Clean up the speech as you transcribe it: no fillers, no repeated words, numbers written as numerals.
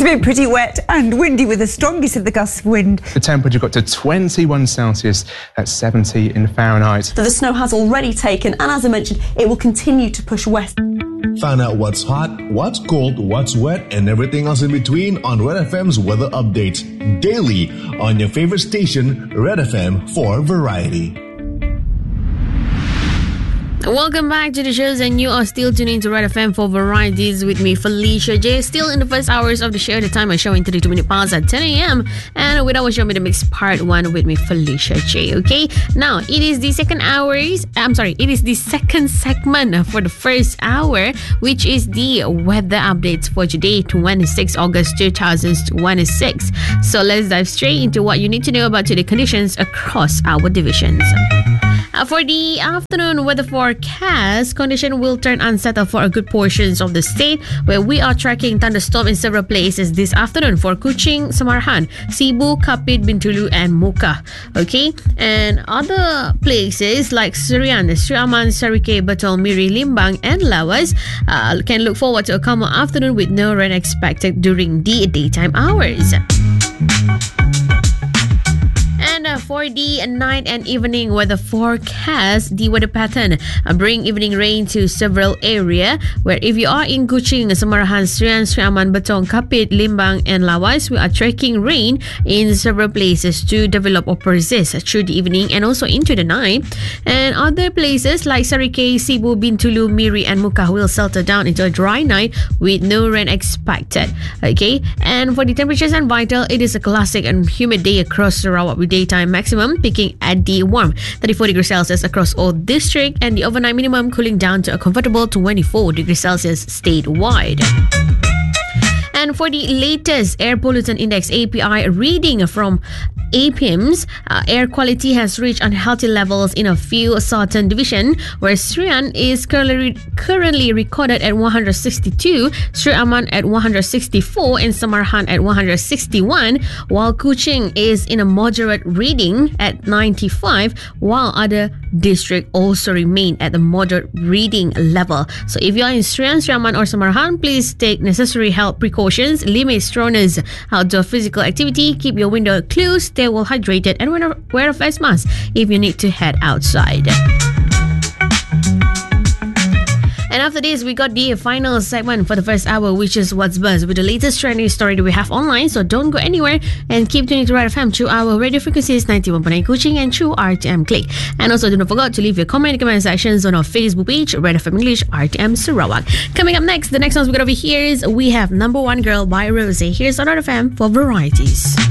It's been pretty wet and windy with the strongest of the gusts of wind. The temperature got to 21 Celsius at 70 in Fahrenheit. So the snow has already taken, and as I mentioned, it will continue to push west. Find out what's hot, what's cold, what's wet, and everything else in between on Red FM's weather updates daily on your favorite station, Red FM, for variety. Welcome back to the shows, and you are still tuning to Red FM for varieties with me, Felicia J. Still in the first hours of the show. The time is showing 32 minutes past at 10 a.m. And with our show me the mix part 1 with me, Felicia J. Okay, now it is the second segment for the first hour, which is the weather updates for today, 26 August 2026. So let's dive straight into what you need to know about today conditions across our divisions. For the afternoon weather forecast, condition will turn unsettled for a good portions of the state, where we are tracking thunderstorm in several places this afternoon for Kuching, Samarhan, Cebu, Kapit, Bintulu, and Muka. Okay, and other places like Srian, Sri Aman, Sarike, Batong, Miri, Limbang, and Lawas can look forward to a calmer afternoon with no rain expected during the daytime hours. And for the night and evening weather forecast, the weather pattern bring evening rain to several areas, where if you are in Kuching, Samarahan, Srian, Sri Aman, Batong, Kapit, Limbang, and Lawas, we are tracking rain in several places to develop or persist through the evening and also into the night. And other places like Sarike, Cebu, Bintulu, Miri, and Muka will settle down into a dry night with no rain expected. Okay, and for the temperatures and vital, it is a classic and humid day across Sarawak with daytime maximum peaking at the warm 34 degrees Celsius across all districts, and the overnight minimum cooling down to a comfortable 24 degrees Celsius statewide. And for the latest air pollutant index API reading from APIMS, air quality has reached unhealthy levels in a few southern division, where Srian is currently recorded at 162, Sri Aman at 164, and Samarhan at 161, while Kuching is in a moderate reading at 95, while other districts also remain at the moderate reading level. So if you are in Srian, Sri Aman, or Samarhan, please take necessary health precautions, limit strenuous outdoor physical activity, keep your window closed, stay well hydrated, and wear a face mask if you need to head outside. And after this, we got the final segment for the first hour, which is What's Buzz, with the latest trending story that we have online. So don't go anywhere and keep tuning to Red FM through our radio frequencies 91.9 Kuching and through RTM Click. And also do not forget to leave your comment in the comment sections on our Facebook page, Red FM English RTM Sarawak. Coming up next, the next ones we got over here is We Have Number One Girl by Rosé. Here's on Red FM for varieties.